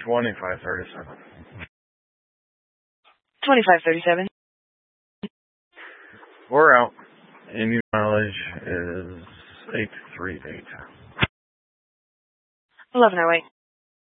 2537. 2537. We're out. Indian mileage is 838. 1108.